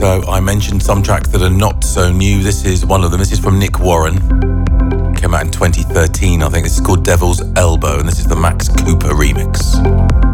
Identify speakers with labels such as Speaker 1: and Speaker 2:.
Speaker 1: So I mentioned some tracks that are not so new. This is one of them. This is from Nick Warren. Came out in 2013, I think. This is called Devil's Elbow, and this is the Max Cooper remix.